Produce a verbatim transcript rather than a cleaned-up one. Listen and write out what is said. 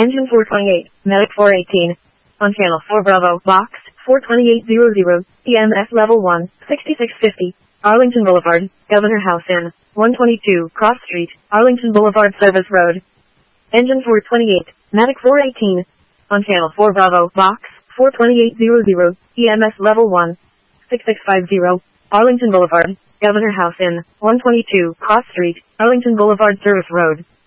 Engine four twenty-eight, Medic four eighteen. On Channel four Bravo, Box four twenty-eight hundred, E M S Level one, sixty-six fifty, Arlington Boulevard, Governor House Inn, one twenty-two, Cross Street, Arlington Boulevard Service Road. Engine four twenty-eight, Medic four eighteen. On Channel four Bravo, Box four twenty-eight hundred, E M S Level one, sixty-six fifty, Arlington Boulevard, Governor House Inn, one twenty-two, Cross Street, Arlington Boulevard Service Road.